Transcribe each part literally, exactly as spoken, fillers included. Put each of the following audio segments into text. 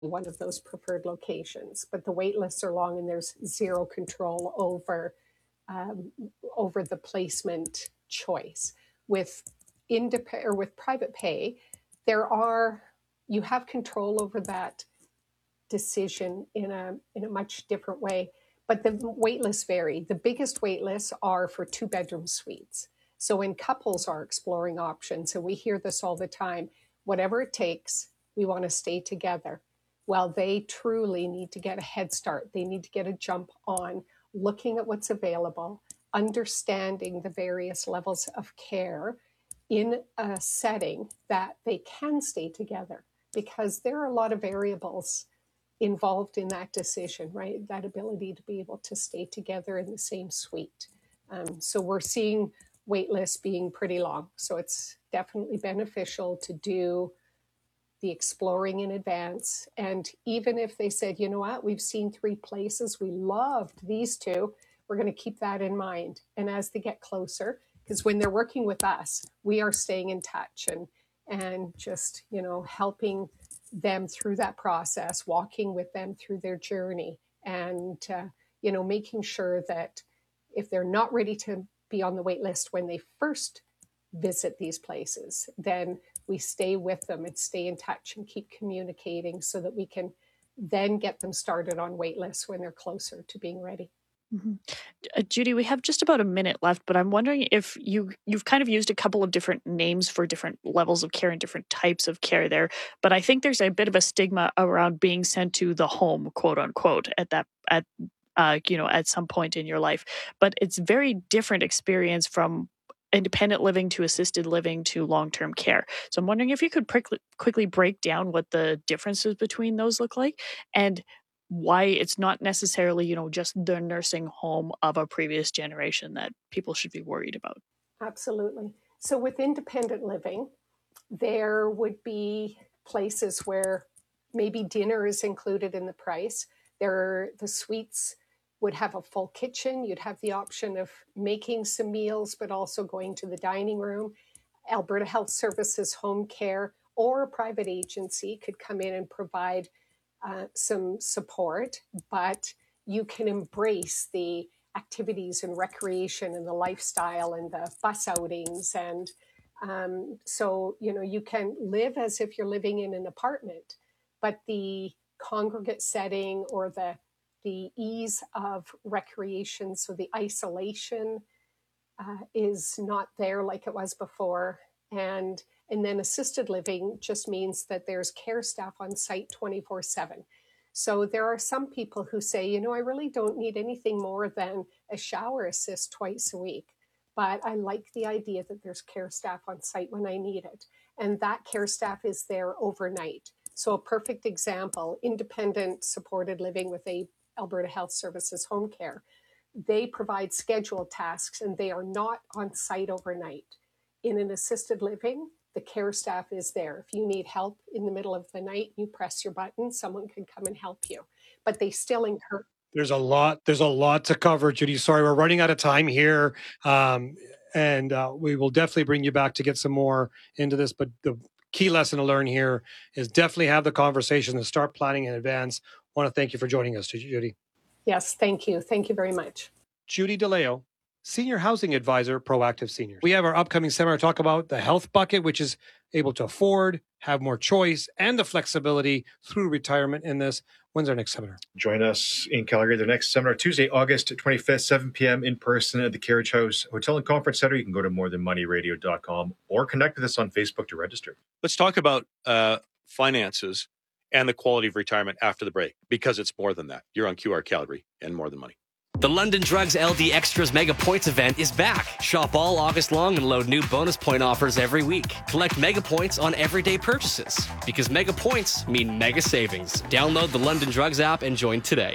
one of those preferred locations, but the wait lists are long and there's zero control over um, over the placement choice. With indep- or with private pay, there are you have control over that decision in a in a much different way. But the wait lists vary. The biggest wait lists are for two bedroom suites. So when couples are exploring options, and we hear this all the time, whatever it takes, we want to stay together. Well, they truly need to get a head start. They need to get a jump on looking at what's available, understanding the various levels of care in a setting that they can stay together, because there are a lot of variables involved in that decision, right? That ability to be able to stay together in the same suite. Um, so we're seeing wait lists being pretty long. So it's definitely beneficial to do the exploring in advance. And even if they said, you know what, we've seen three places, we loved these two, we're going to keep that in mind. And as they get closer, because when they're working with us, we are staying in touch and and just, you know, helping them through that process, walking with them through their journey, and uh, you know, making sure that if they're not ready to be on the wait list when they first visit these places, then we stay with them and stay in touch and keep communicating so that we can then get them started on wait lists when they're closer to being ready. Mm-hmm. Uh, Judy, we have just about a minute left, but I'm wondering if you, you've kind of used a couple of different names for different levels of care and different types of care there. But I think there's a bit of a stigma around being sent to the home, quote unquote, at that, at, uh, you know, at some point in your life. But it's very different experience from independent living to assisted living to long-term care. So I'm wondering if you could prick- quickly break down what the differences between those look like, and why it's not necessarily, you know, just the nursing home of a previous generation that people should be worried about. Absolutely. So with independent living, there would be places where maybe dinner is included in the price. There are, the suites would have a full kitchen. You'd have the option of making some meals, but also going to the dining room. Alberta Health Services Home Care or a private agency could come in and provide uh, some support, but you can embrace the activities and recreation and the lifestyle and the bus outings. And um, so, you know, you can live as if you're living in an apartment, but the congregate setting or the the ease of recreation, so the isolation uh, is not there like it was before. And and then assisted living just means that there's care staff on site twenty-four seven. So there are some people who say, you know, I really don't need anything more than a shower assist twice a week, but I like the idea that there's care staff on site when I need it. And that care staff is there overnight. So a perfect example, independent supported living with a Alberta Health Services Home Care. They provide scheduled tasks and they are not on site overnight. In an assisted living, the care staff is there. If you need help in the middle of the night, you press your button, someone can come and help you. But they still encourage. There's a lot, there's a lot to cover, Judy. Sorry, we're running out of time here. Um, and uh, we will definitely bring you back to get some more into this. But the key lesson to learn here is definitely have the conversation and start planning in advance. I want to thank you for joining us, Judy. Yes, thank you. Thank you very much. Judy DeLeo, Senior Housing Advisor, Proactive Seniors. We have our upcoming seminar to talk about the health bucket, which is able to afford, have more choice, and the flexibility through retirement in this. When's our next seminar? Join us in Calgary. The next seminar, Tuesday, August twenty-fifth, seven p.m. in person at the Carriage House Hotel and Conference Center. You can go to more than money radio dot com or connect with us on Facebook to register. Let's talk about uh, finances and the quality of retirement after the break, because it's more than that. You're on Q R Calgary and More Than Money. The London Drugs L D Extras Mega Points event is back. Shop all August long and load new bonus point offers every week. Collect mega points on everyday purchases, because mega points mean mega savings. Download the London Drugs app and join today.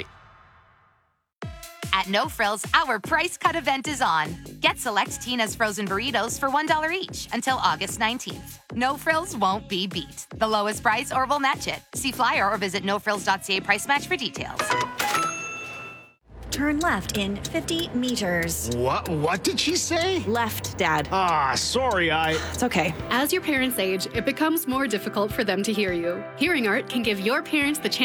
At No Frills, our price cut event is on. Get select Tina's frozen burritos for one dollar each until August nineteenth. No Frills won't be beat. The lowest price or we'll match it. See flyer or visit no frills dot c a price match for details. Turn left in fifty meters. What? What did she say? Left, Dad. Ah, sorry, I... It's okay. As your parents age, it becomes more difficult for them to hear you. Hearing Art can give your parents the chance